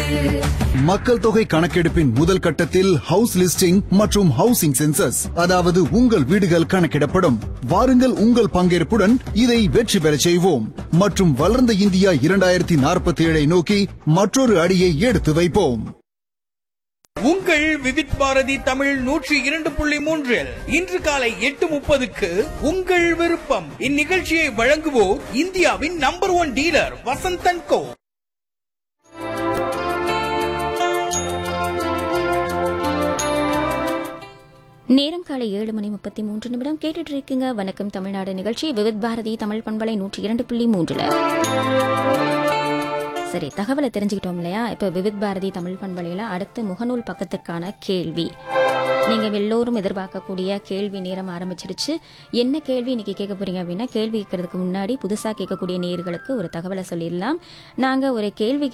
மக்கள் தொகை கணக்கெடுப்பின் முதல் கட்டத்தில் ஹவுஸ் லிஸ்டிங் மற்றும் ஹவுசிங் சென்சஸ், அதாவது உங்கள் வீடுகள் கணக்கிடப்படும். வாருங்கள், உங்கள் பங்கேற்புடன் இதை வெற்றி பெறச் செய்வோம் மற்றும் வளர்ந்த இந்தியா 2047 நோக்கி மற்றொரு அடியை எடுத்து வைப்போம். உங்கள் விவித் பாரதி தமிழ் 102.3 இன்று காலை 8:30க்கு உங்கள் விருப்பம். இந்நிகழ்ச்சியை வழங்குவோர் இந்தியாவின் நம்பர் 1 டீலர் வசந்தன் கோ. நேரம் காலை 7:33 கேட்டுட்டு இருக்கீங்க. வணக்கம் தமிழ்நாடு நிகழ்ச்சி விவித் பாரதி தமிழ் பண்பலை 102.3. சரி, தகவலை தெரிஞ்சுக்கிட்டோம் இல்லையா? இப்போ விவித் பாரதி தமிழ் பண்பலையில் அடுத்து முகநூல் பக்கத்துக்கான கேள்வி, நீங்கள் எல்லோரும் எதிர்பார்க்கக்கூடிய கேள்வி நேரம் ஆரம்பிச்சிருச்சு. என்ன கேள்வி இன்னைக்கு கேட்க போறீங்க அப்படின்னா, கேள்வி கேட்கறதுக்கு முன்னாடி புதுசாக கேட்கக்கூடிய நேயர்களுக்கு ஒரு தகவலை சொல்லிடலாம். நாங்கள் ஒரு கேள்வி